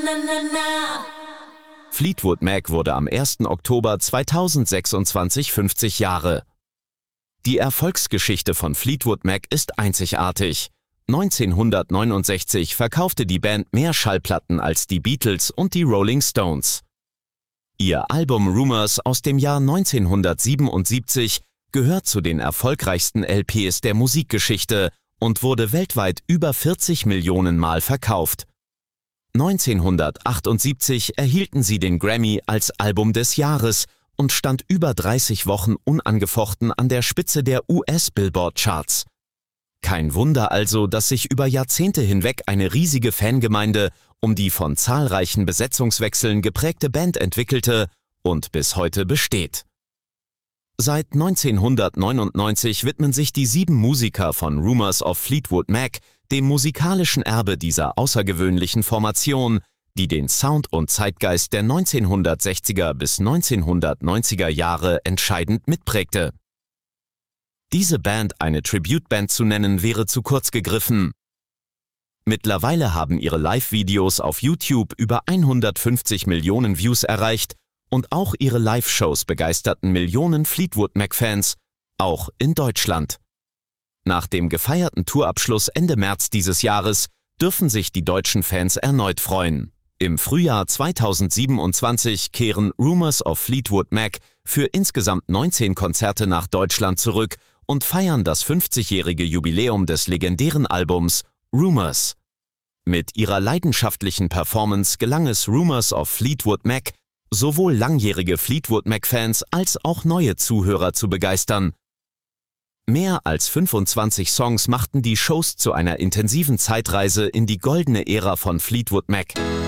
Fleetwood Mac wurde am 1. Oktober 2026 50 Jahre. Die Erfolgsgeschichte von Fleetwood Mac ist einzigartig. 1969 verkaufte die Band mehr Schallplatten als die Beatles und die Rolling Stones. Ihr Album Rumours aus dem Jahr 1977 gehört zu den erfolgreichsten LPs der Musikgeschichte und wurde weltweit über 40 Millionen Mal verkauft. 1978 erhielten sie den Grammy als Album des Jahres und stand über 30 Wochen unangefochten an der Spitze der US-Billboard-Charts. Kein Wunder also, dass sich über Jahrzehnte hinweg eine riesige Fangemeinde um die von zahlreichen Besetzungswechseln geprägte Band entwickelte und bis heute besteht. Seit 1999 widmen sich die 7 Musiker von Rumours of Fleetwood Mac dem musikalischen Erbe dieser außergewöhnlichen Formation, die den Sound und Zeitgeist der 1960er bis 1990er Jahre entscheidend mitprägte. Diese Band eine Tribute-Band zu nennen, wäre zu kurz gegriffen. Mittlerweile haben ihre Live-Videos auf YouTube über 150 Millionen Views erreicht und auch ihre Live-Shows begeisterten Millionen Fleetwood Mac-Fans, auch in Deutschland. Nach dem gefeierten Tourabschluss Ende März dieses Jahres dürfen sich die deutschen Fans erneut freuen. Im Frühjahr 2027 kehren Rumours of Fleetwood Mac für insgesamt 19 Konzerte nach Deutschland zurück und feiern das 50-jährige Jubiläum des legendären Albums Rumours. Mit ihrer leidenschaftlichen Performance gelang es Rumours of Fleetwood Mac, sowohl langjährige Fleetwood Mac-Fans als auch neue Zuhörer zu begeistern. Mehr als 25 Songs machten die Shows zu einer intensiven Zeitreise in die goldene Ära von Fleetwood Mac.